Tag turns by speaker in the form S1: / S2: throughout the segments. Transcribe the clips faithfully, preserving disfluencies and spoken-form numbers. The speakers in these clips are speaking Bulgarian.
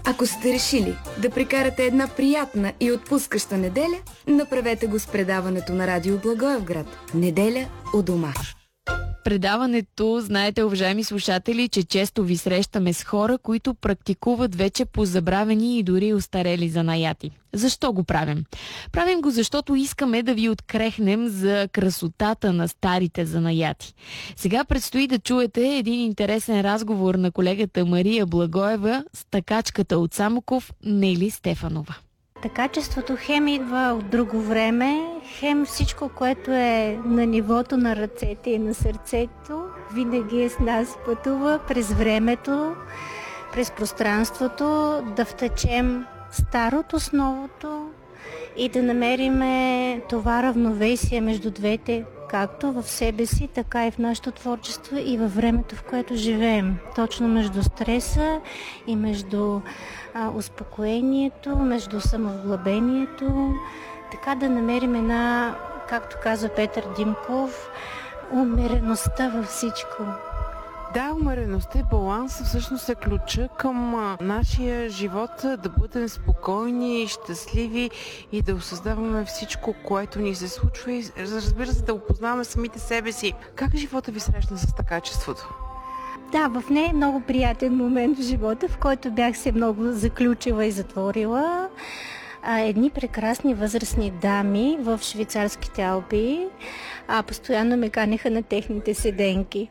S1: Ако сте решили да прекарате една приятна и отпускаща неделя, направете го с предаването на Радио Благоевград. Неделя у дома.
S2: Предаването, знаете, уважаеми слушатели, че често ви срещаме с хора, които практикуват вече позабравени и дори устарели занаяти. Защо го правим? Правим го, защото искаме да ви открехнем за красотата на старите занаяти. Сега предстои да чуете един интересен разговор на колегата Мария Благоева с такачката от Самоков Нели Стефанова.
S3: Такачеството хем идва от друго време, хем всичко, което е на нивото на ръцете и на сърцето, винаги е с нас, пътува през времето, през пространството, да втечем старото с новото и да намериме това равновесие между двете, както в себе си, така и в нашето творчество и във времето, в което живеем. Точно между стреса и между а, успокоението, между самовглъбението, така да намерим една, както казва Петър Димков, умереността във всичко.
S4: Да, умереността и баланс всъщност е ключа към а, нашия живот, да бъдем спокойни, щастливи и да осъзнаваме всичко, което ни се случва и, разбира се, да опознаваме самите себе си. Как живота ви срещна с такачеството?
S3: Да, в нея е много приятен момент в живота, в който бях се много заключила и затворила. А, едни прекрасни възрастни дами в швейцарските Алпи а, постоянно ме канеха на техните седенки.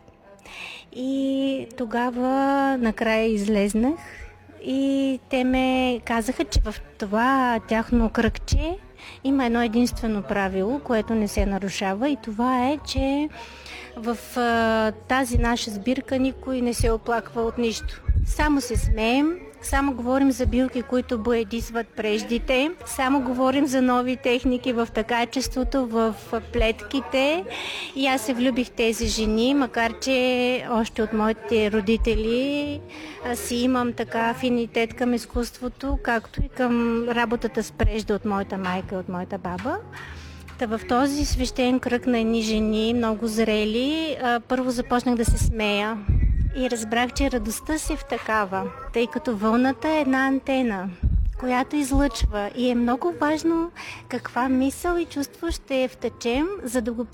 S3: И тогава накрая излезнах и те ме казаха, че в това тяхно кръгче има едно единствено правило, което не се нарушава, и това е, че в а, тази наша сбирка никой не се оплаква от нищо. Само се смеем, само говорим за билки, които боядисват преждите, само говорим за нови техники в такачеството, в плетките. И аз се влюбих в тези жени, макар че още от моите родители си имам така афинитет към изкуството, както и към работата с прежда от моята майка и от моята баба. Та в този свещен кръг на едни жени, много зрели, първо започнах да се смея. И разбрах, че радостта си в такава, тъй като вълната е една антена, която излъчва, и е много важно каква мисъл и чувство ще втечем, за да го